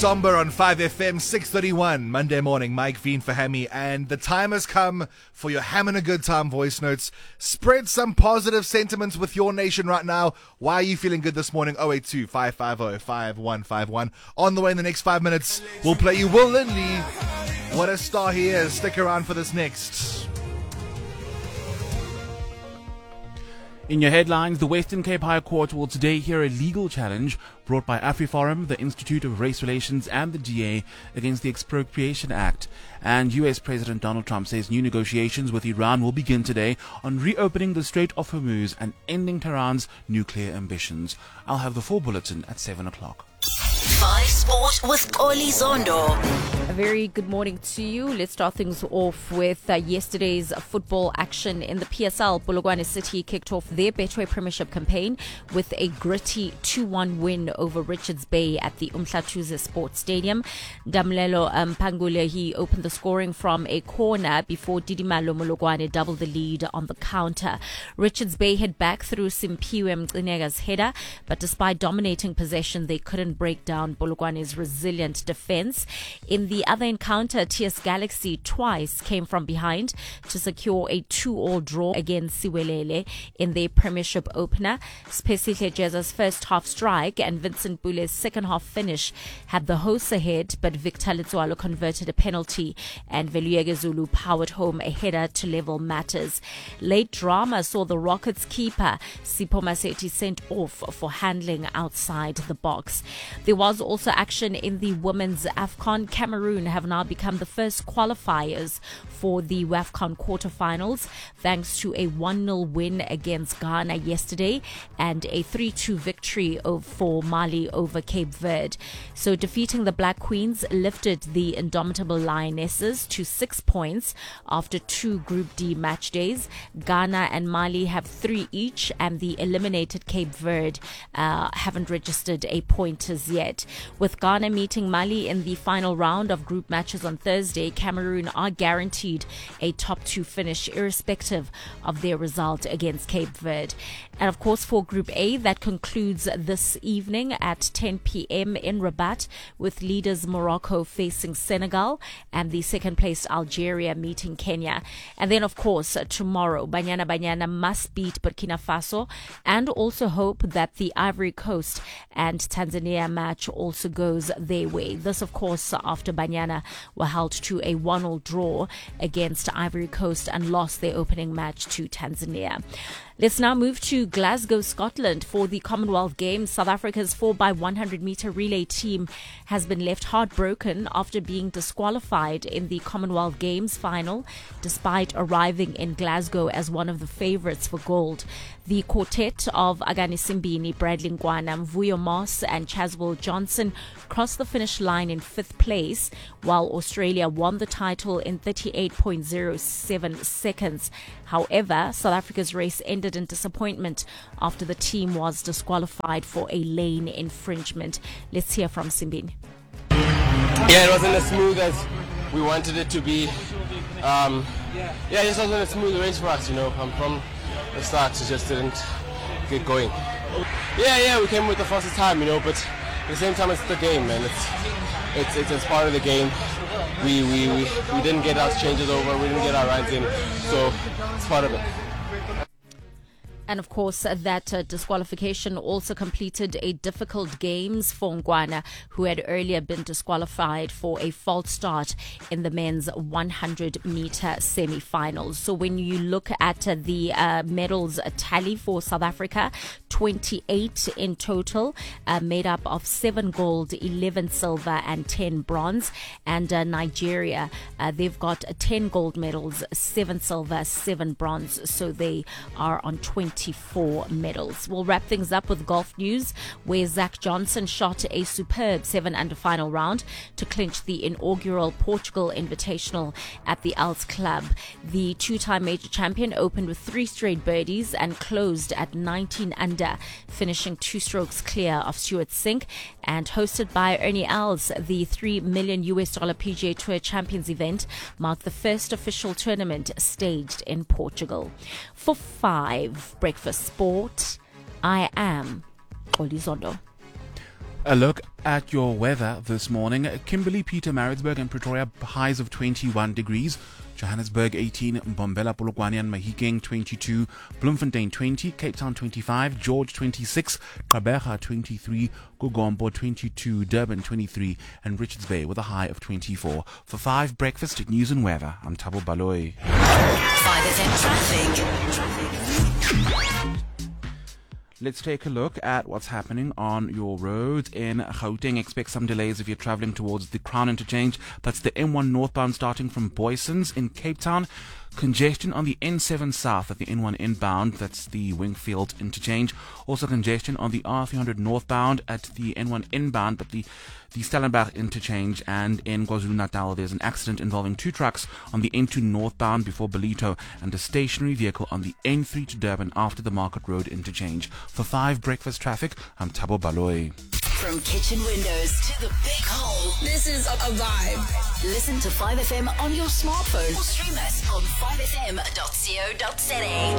Somber on 5FM 631 Monday morning. Mike Veen for Hammy, and the time has come for your Having a Good Time voice notes. Spread some positive sentiments with your nation right now. Why are you feeling good this morning? 082 550 5151. On the way in the next 5 minutes, we'll play you Will Lindley. What a star he is. Stick around for this next. In your headlines, the Western Cape High Court will today hear a legal challenge brought by AfriForum, the Institute of Race Relations and the DA against the Expropriation Act. And US President Donald Trump says new negotiations with Iran will begin today on reopening the Strait of Hormuz and ending Tehran's nuclear ambitions. I'll have the full bulletin at 7 o'clock. 5 Sport with Oli Zondo. A very good morning to you. Let's start things off with yesterday's football action in the PSL. Polokwane City kicked off their Betway Premiership campaign with a gritty 2-1 win over Richards Bay at the Umhlatuze Sports Stadium. Damlelo Pangule, he opened the scoring from a corner before Didimalo Molokwane doubled the lead on the counter. Richards Bay hit back through Simpiwe Mcinega's header, but despite dominating possession, they couldn't break down Polokwane's resilient defense. In the other encounter, TS Galaxy twice came from behind to secure a 2-2 draw against Siwelele in their Premiership opener. Spesihle Jeza's first half strike and Vincent Bule's second half finish had the hosts ahead, but Victor Letswalo converted a penalty and Veluyege Zulu powered home a header to level matters. Late drama saw the Rockets keeper Sipho Maseti sent off for handling outside the box. There was also action in the women's AFCON. Cameroon have now become the first qualifiers for the WAFCON quarterfinals thanks to a 1-0 win against Ghana yesterday and a 3-2 victory for Mali over Cape Verde. So defeating the Black Queens lifted the indomitable Lionesses to 6 points after 2 Group D match days. Ghana and Mali have 3 each, and the eliminated Cape Verde haven't registered a point as yet. With Ghana meeting Mali in the final round of group matches on Thursday, Cameroon are guaranteed a top 2 finish irrespective of their result against Cape Verde. And of course, for Group A, that concludes this evening at 10 p.m. in Rabat, with leaders Morocco facing Senegal and the second placed Algeria meeting Kenya. And then of course tomorrow, Banyana must beat Burkina Faso and also hope that the Ivory Coast and Tanzania match also goes their way. This of course after Banyana were held to a 1-1 draw against Ivory Coast and lost their opening match to Tanzania. Let's now move to Glasgow, Scotland for the Commonwealth Games. South Africa's 4x100 meter relay team has been left heartbroken after being disqualified in the Commonwealth Games final, despite arriving in Glasgow as one of the favourites for gold. The quartet of Agani Simbini, Bradley Ngwana, Mvuyo Moss and Chaswell Johnson crossed the finish line in 5th place, while Australia won the title in 38.07 seconds. However, South Africa's race ended in disappointment after the team was disqualified for a lane infringement. Let's hear from Simbini. Yeah, it wasn't as smooth as we wanted it to be. It just wasn't a smooth race for us, from the start, it just didn't get going. Yeah, we came with the fastest time, but at the same time it's the game, man. It's part of the game. We didn't get our changes over, we didn't get our runs in, so it's part of it. And of course, that disqualification also completed a difficult games for Ngwana, who had earlier been disqualified for a false start in the men's 100-meter semi-finals. So when you look at the medals tally for South Africa, 28 in total, made up of 7 gold, 11 silver and 10 bronze. And Nigeria, they've got 10 gold medals, 7 silver, 7 bronze. So they are on 24 medals. We'll wrap things up with golf news, where Zach Johnson shot a superb 7-under final round to clinch the inaugural Portugal Invitational at the Alts Club. The 2-time major champion opened with 3 straight birdies and closed at 19 under, finishing 2 strokes clear of Stuart Sink. And hosted by Ernie Els, the $3 million PGA Tour Champions event marked the first official tournament staged in Portugal. For 5 Breakfast Sport, I am Oli Zondo. A look at your weather this morning. Kimberley, Pietermaritzburg and Pretoria, highs of 21 degrees. Johannesburg 18, Mbombela, Polokwane and Mahikeng 22, Bloemfontein 20, Cape Town 25, George 26, Gqeberha 23, Gugombo 22, Durban 23 and Richards Bay with a high of 24. For 5 Breakfast News and Weather, I'm Thabo Baloyi. 5FM traffic. Let's take a look at what's happening on your roads in Gauteng. Expect some delays if you're traveling towards the Crown Interchange. That's the M1 northbound starting from Boysons. In Cape Town, congestion on the N7 south at the N1 inbound. That's the Wingfield Interchange. Also congestion on the R300 northbound at the N1 inbound, but the Stellenberg Interchange. And in KwaZulu-Natal, there's an accident involving 2 trucks on the N2 northbound before Belito and a stationary vehicle on the N3 to Durban after the Market Road Interchange. For 5 Breakfast Traffic, I'm Thabo Baloyi. From kitchen windows to the big hole, this is a vibe. Listen to 5FM on your smartphone or stream us on 5fm.co.za.